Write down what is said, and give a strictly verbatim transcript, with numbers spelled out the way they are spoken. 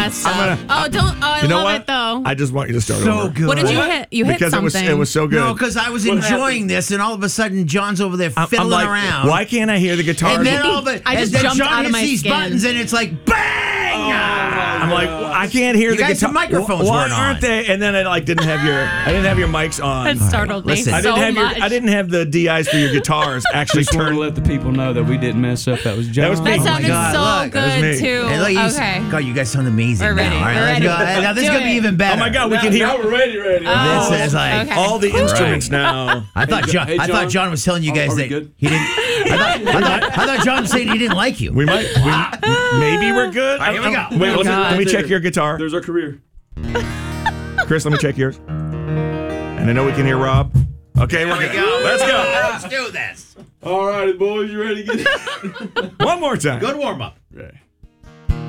Gonna, oh, don't. Oh, I you know love what? it though. I just want you to start So over. good. What did you hit? You hit because something. it was it was so good. No, because I was What enjoying happened? this, and all of a sudden John's over there I'm, fiddling I'm like, around. why can't I hear the guitar? And then all of it, I and just then jumped John out of hits my these skin. buttons, and it's like bang! I'm like, I can't hear You the guys, guitar. the microphones Why weren't aren't on. they? And then I like didn't have your I didn't have your mics on. That startled me listen. so I didn't have much. your I didn't have the D Is for your guitars actually Just want to turned. let the people know that we didn't mess up. That was John. That was me. That Oh my sounded God, so look, that was good me. too. And look, you s- Okay. God, you guys sound amazing We're now. ready. All right, We're let's ready. go. Now this is Do gonna be it. even better. Oh my God, we now, can hear now we're ready, ready. Oh. This is like Okay. all the instruments Right. now. I thought John. Hey, I thought John. John was telling you Are- guys are we that good? he didn't. I thought, I, thought, I thought John was saying he didn't like you. We might we, maybe we're good. All right, here we go. Wait, Oh, let me, God. let me check your guitar. There's our career. Chris, let me check yours. And I know we can hear Rob. Okay, we're good. Let's go. Let's do this. All right, boys, you ready to get it? One more time. Good warm up. Right.